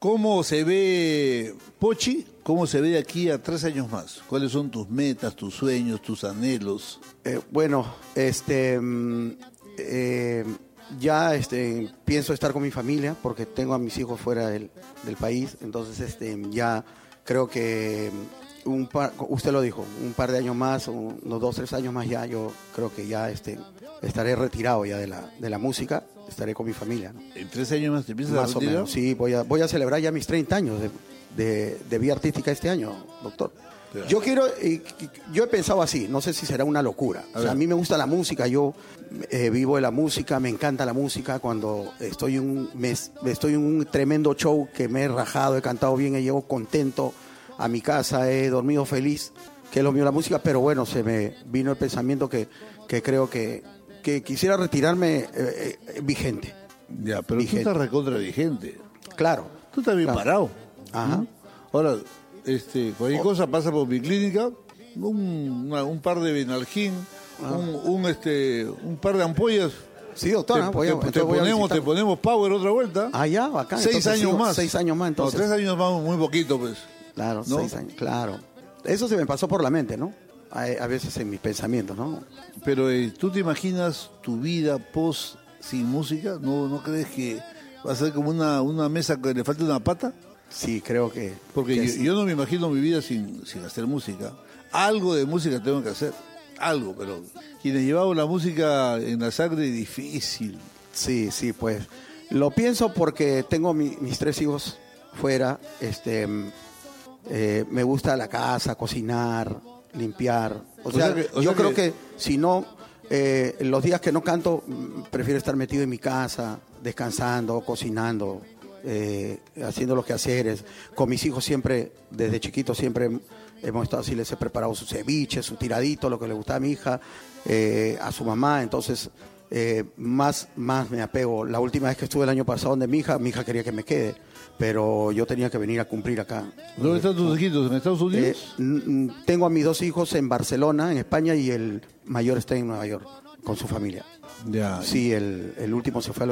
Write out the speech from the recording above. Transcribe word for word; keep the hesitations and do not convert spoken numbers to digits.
¿Cómo se ve Pochi? ¿Cómo se ve de aquí a tres años más? ¿Cuáles son tus metas, tus sueños, tus anhelos? Eh, bueno, este, mm, eh, ya este, pienso estar con mi familia porque tengo a mis hijos fuera del, del país, entonces este, ya creo que un par, usted lo dijo, un par de años más, unos dos, tres años más ya, yo creo que ya este, estaré retirado ya de la, de la música, estaré con mi familia, ¿no? ¿En tres años más te empiezas Más a o retirar? menos, sí, voy a, voy a celebrar ya mis treinta años de, de, de vida artística este año, doctor. Claro. Yo quiero, eh, yo he pensado así, no sé si será una locura. A O sea, a ver. mí me gusta la música, yo eh, vivo de la música, me encanta la música. Cuando estoy en un, me, estoy en un tremendo show que me he rajado, he cantado bien, he llegado contento a mi casa, he dormido feliz, que es lo mío la música, pero bueno, se me vino el pensamiento que, que creo que, que quisiera retirarme eh, eh, vigente. Ya, pero Vigente. tú estás recontra vigente. Claro. Tú estás bien Claro. parado. Ajá. ¿Mm? Ahora, este, cualquier cosa pasa por mi clínica, un, una- un par de Benalgin, Ah. un, un, este, un par de ampollas. Sí, doctor. Te, ah, voy a- te- entonces te voy a ponemos, visitar. te ponemos power otra vuelta. Ah, ya, bacán. Seis Entonces, años sigo- más. Seis años más, entonces. No, tres años más, muy poquito, pues. Claro, ¿no? seis años, claro. Eso se me pasó por la mente, ¿no? A, a veces en mis pensamientos, ¿no? Pero eh, ¿tú te imaginas tu vida post sin música? ¿No, no crees que va a ser como una, una mesa que le falta una pata? Sí, creo que... Porque que yo, sí. yo no me imagino mi vida sin, sin hacer música. Algo de música tengo que hacer. Algo, pero quienes llevamos la música en la sangre, difícil. Sí, sí, pues. Lo pienso porque tengo mi- mis tres hijos fuera. Este, mm, eh, me gusta la casa, cocinar, limpiar. O, O sea, sea que- o yo sea creo que- que, si no, eh, los días que no canto, mm, prefiero estar metido en mi casa, descansando, cocinando, eh, haciendo los quehaceres. Con mis hijos siempre, desde chiquitos, siempre hemos estado así, les he preparado su ceviche, su tiradito, lo que le gustaba a mi hija, eh, a su mamá. Entonces, eh, más, más me apego. La última vez que estuve el año pasado donde mi hija, mi hija quería que me quede, pero yo tenía que venir a cumplir acá. ¿Dónde están tus hijitos? ¿En Estados Eh, Unidos? n- n- tengo a mis dos hijos en Barcelona, en España, y el mayor está en Nueva York con su familia. Ya. Sí, el, el último se fue a los